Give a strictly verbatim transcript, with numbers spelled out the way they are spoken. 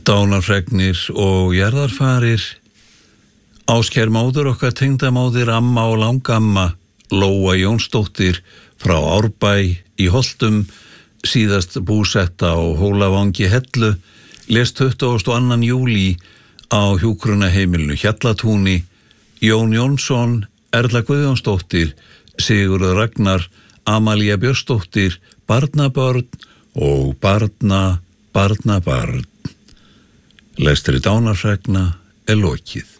Dánarfregnir og jarðarfarir. Áskær móður okkar tengdamóðir amma og langamma Lóa Jónsdóttir frá Árbæ í Holtum, síðast búsetta á Hólavangi Hellu, lést tuttugasta og annan júlí á hjúkrunarheimilinu Hjallatúni. Jón Jónsson, Erla Guðjónsdóttir, Sigurður Ragnar, Amalía Björnsdóttir, barnabörn og barna, barnabarn. Lestri dánarfregna er lokið.